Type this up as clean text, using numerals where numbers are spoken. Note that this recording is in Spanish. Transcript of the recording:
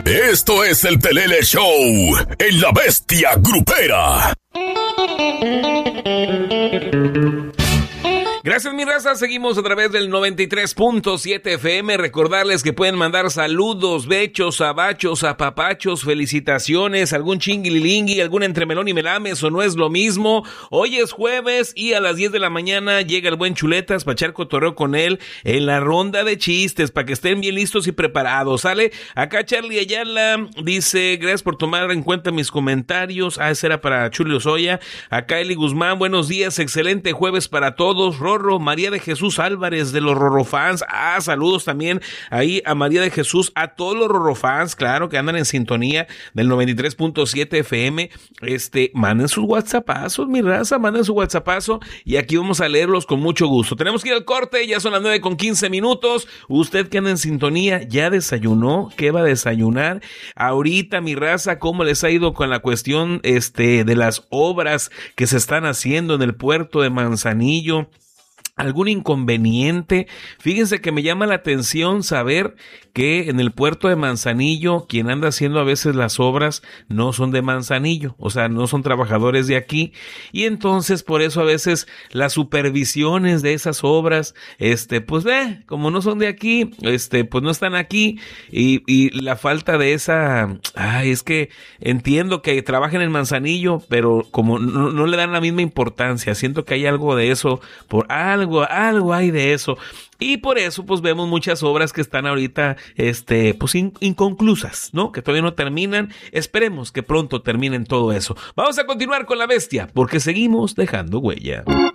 Esto es el Telele Show en La Bestia Grupera. Gracias, mi raza. Seguimos a través del 93.7 FM. Recordarles que pueden mandar saludos, bechos, abachos, apapachos, felicitaciones, algún chinguililingui, algún entremelón y melames, o no es lo mismo. Hoy es jueves y a las 10 de la mañana llega el buen Chuletas para echar cotorreo con él en la ronda de chistes, para que estén bien listos y preparados, ¿sale? Acá Charlie Ayala dice, gracias por tomar en cuenta mis comentarios. Ese era para Chulio Soya. Acá Eli Guzmán, buenos días, excelente jueves para todos. María de Jesús Álvarez de los Rorrofans. Saludos también ahí a María de Jesús, a todos los Rorrofans, claro, que andan en sintonía del 93.7 FM. Manden sus WhatsAppazos, mi raza, manden su WhatsAppazo y aquí vamos a leerlos con mucho gusto. Tenemos que ir al corte, ya son las 9:15. Usted que anda en sintonía, ¿ya desayunó? ¿Qué va a desayunar? Ahorita, mi raza, ¿cómo les ha ido con la cuestión de las obras que se están haciendo en el puerto de Manzanillo? ¿Algún inconveniente? Fíjense que me llama la atención saber que en el puerto de Manzanillo, quien anda haciendo a veces las obras no son de Manzanillo, o sea, no son trabajadores de aquí, y entonces por eso a veces las supervisiones de esas obras, como no son de aquí, pues no están aquí, y la falta de esa, es que entiendo que trabajen en Manzanillo, pero como no le dan la misma importancia, siento que hay algo de eso, por algo hay de eso. Y por eso, pues, vemos muchas obras que están ahorita, pues, inconclusas, ¿no? Que todavía no terminan. Esperemos que pronto terminen todo eso. Vamos a continuar con La Bestia, porque seguimos dejando huella.